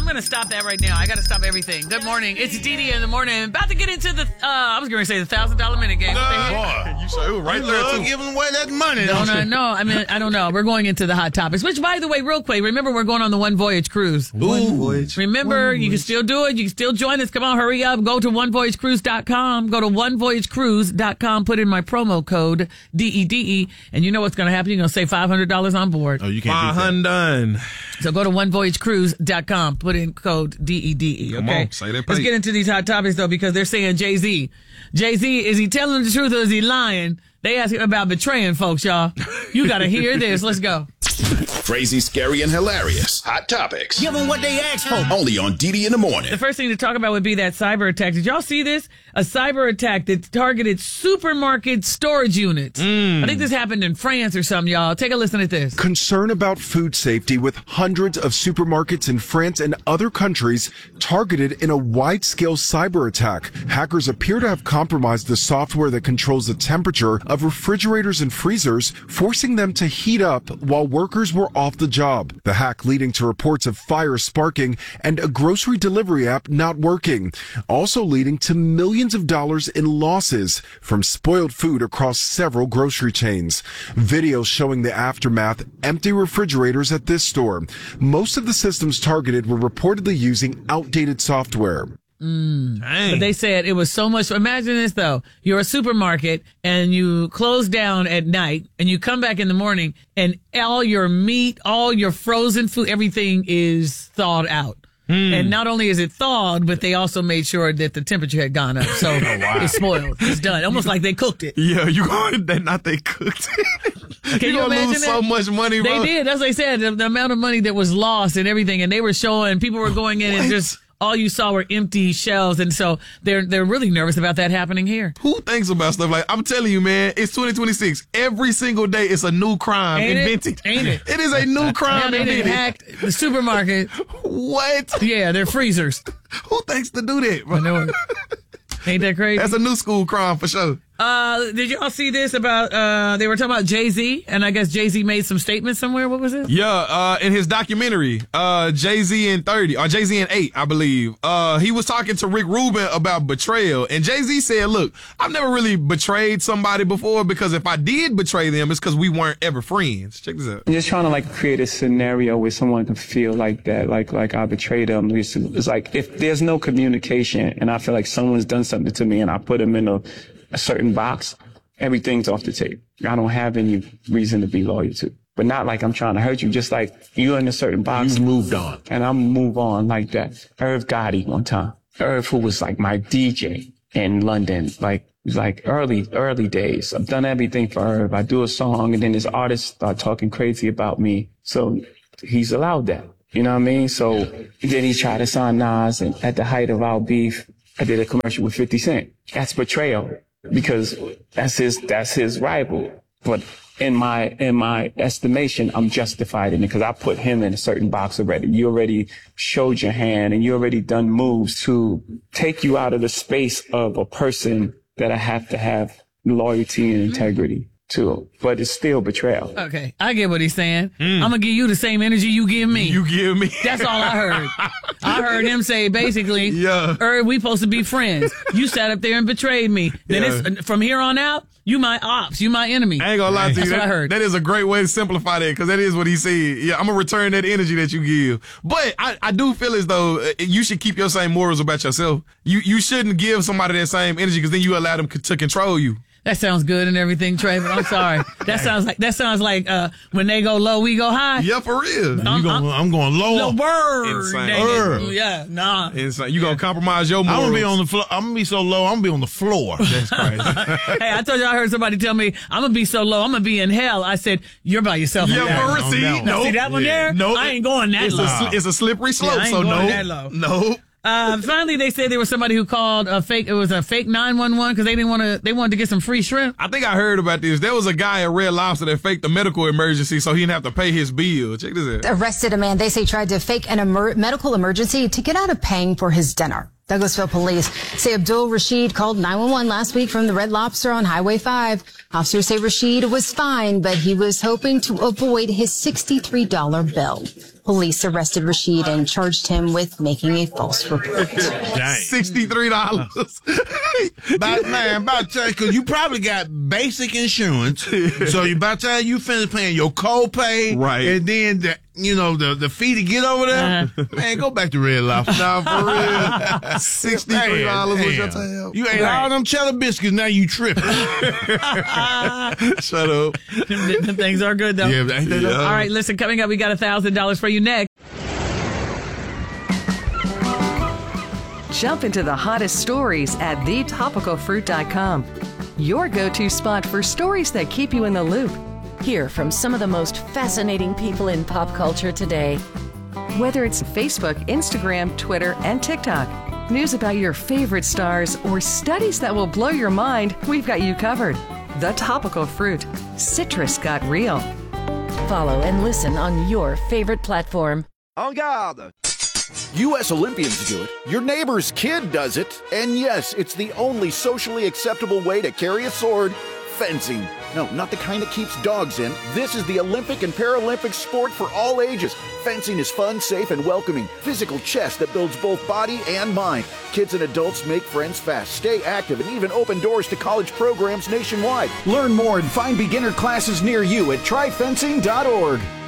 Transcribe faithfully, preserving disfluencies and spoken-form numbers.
going to stop that right now. I got to stop everything. Good morning. It's Dee Dee in the morning. About to get into the, uh, I was going to say the one thousand dollar minute game. No, boy. You sure it was right you there, love too. giving away that money, No, don't no, you? no. I mean, I don't know. We're going into the hot topics, which, by the way, real quick, remember we're going on the One Voyage cruise. One voyage. Remember, One you can still do it. You can still join us. Come on, hurry up. Go to one voyage cruise dot com. Go to one voyage cruise dot com. Put in my promo code, D E D E, and you know what's going to happen. You're going to save five hundred dollars on board. Oh, you can't My beat that. hun done. So go to one voyage cruise dot com. Put in code D E D E, Come okay? on, say that Let's page. get into these hot topics, though, because they're saying Jay-Z. Jay-Z, is he telling the truth or is he lying? They asking about betraying folks, y'all. You got to hear this. Let's go. Crazy, scary, and hilarious. Hot topics. Give them what they asked for. Only on D D in the morning. The first thing to talk about would be that cyber attack. Did y'all see this? A cyber attack that targeted supermarket storage units. Mm. I think this happened in France or something, y'all. Take a listen at this. Concern about food safety with hundreds of supermarkets in France and other countries targeted in a wide-scale cyber attack. Hackers appear to have compromised the software that controls the temperature of refrigerators and freezers, forcing them to heat up while workers were off the job. The hack leading to reports of fire sparking and a grocery delivery app not working, also leading to millions of dollars in losses from spoiled food across several grocery chains. Videos showing the aftermath, empty refrigerators at this store. Most of the systems targeted were reportedly using outdated software. Mm. Dang. But they said it was so much. Imagine this, though. You're a supermarket and you close down at night and you come back in the morning and all your meat, all your frozen food, everything is thawed out. Mm. And not only is it thawed, but they also made sure that the temperature had gone up. So Oh, wow. it's spoiled. It's done. Almost like they cooked it. Yeah, you going that not they cooked it. Can you you gonna imagine lose that? so much money, bro. They did. That's what they said. The, the amount of money that was lost and everything. And they were showing, people were going in and just, all you saw were empty shelves. And so they're, they're really nervous about that happening here. Who thinks about stuff like I'm telling you, man, it's twenty twenty-six. Every single day it's a new crime Ain't it? invented. Ain't it? It is a new Now crime they done invented. hacked the supermarket. What? Yeah, they're freezers. Who thinks to do that, bro? I know it. Ain't that crazy? That's a new school crime for sure. Uh, did y'all see this about, uh, they were talking about Jay-Z, and I guess Jay-Z made some statements somewhere. What was it? Yeah, uh, in his documentary, uh, Jay-Z and thirty, or Jay-Z and eight, I believe, uh, he was talking to Rick Rubin about betrayal. And Jay-Z said, look, I've never really betrayed somebody before because if I did betray them, it's because we weren't ever friends. Check this out. I'm just trying to like create a scenario where someone can feel like that, like, like I betrayed them. It's, it's like if there's no communication and I feel like someone's done something to me and I put them in a, a certain box, everything's off the table. I don't have any reason to be loyal to. But not like I'm trying to hurt you, just like you're in a certain box. You've moved on. And I'm move on like that. Irv Gotti one time. Irv, who was like my D J in London, like, like early, early days. I've done everything for Irv. I do a song and then this artist start talking crazy about me. So he's allowed that. You know what I mean? So then he tried to sign Nas, and at the height of our beef, I did a commercial with fifty cent. That's betrayal because that's his, that's his rival. But in my, in my estimation, I'm justified in it because I put him in a certain box already. You already showed your hand and you already done moves to take you out of the space of a person that I have to have loyalty and integrity to, but it's still betrayal. Okay, I get what he's saying. I'm gonna give you the same energy you give me. You give me. That's all I heard. I heard him say basically, Yeah. Irv, we supposed to be friends. You sat up there and betrayed me. Then Yeah. it's from here on out, you my ops, you my enemy. I ain't gonna lie to you. That's what That, I heard. that is a great way to simplify that because that is what he said. Yeah, I'm gonna return that energy that you give. But I, I do feel as though uh, you should keep your same morals about yourself. You you shouldn't give somebody that same energy because then you allow them c- to control you. That sounds good and everything, Trey, but I'm sorry. That sounds like that sounds like uh when they go low, we go high. Yeah, for real. I'm, You gonna, I'm going lower. No word. Insane. dang it. Word. Yeah, nah. It's like you gonna compromise your I'm morals. gonna be on the floor. I'm gonna be so low. I'm gonna be on the floor. That's crazy. Hey, I told you I heard somebody tell me I'm gonna be so low, I'm gonna be in hell. I said you're by yourself. on Yeah, that. for on real. See, that one. no, See that one there? No, I ain't going that it's low. A, sli- it's a slippery slope. I ain't so going no, that low. no. Uh, finally, they said there was somebody who called a fake. It was a fake nine one one because they didn't want to. They wanted to get some free shrimp. I think I heard about this. There was a guy at Red Lobster that faked a medical emergency so he didn't have to pay his bill. Check this out. Arrested a man they say tried to fake an emer- medical emergency to get out of paying for his dinner. Douglasville police say Abdul Rashid called nine one one last week from the Red Lobster on Highway five. Officers say Rashid was fine, but he was hoping to avoid his sixty-three dollar bill. Police arrested Rashid and charged him with making a false report. Dang. sixty-three dollars. By, man, by the time, because you probably got basic insurance. So you, by the time you finish paying your co-pay, Right. and then the, you know, the, the fee to get over there, Uh-huh. man, go back to Red Lobster. Nah, for real. sixty-three dollars was your Damn. tab. You ate Right. all them cheddar biscuits, now you tripping. Shut up. The things are good though. Yeah, ain't that Yeah. All right, listen, coming up, we got a thousand dollars for you next. Jump into the hottest stories at the topical fruit dot com. Your go-to spot for stories that keep you in the loop. Hear from some of the most fascinating people in pop culture today. Whether it's Facebook, Instagram, Twitter, and TikTok, news about your favorite stars, or studies that will blow your mind, we've got you covered. The Topical Fruit. Citrus got real. Follow and listen on your favorite platform. En garde! U S Olympians do it, your neighbor's kid does it, and yes, it's the only socially acceptable way to carry a sword, fencing. No, not the kind that keeps dogs in. This is the Olympic and Paralympic sport for all ages. Fencing is fun, safe, and welcoming. Physical chess that builds both body and mind. Kids and adults make friends fast, stay active, and even open doors to college programs nationwide. Learn more and find beginner classes near you at try fencing dot org.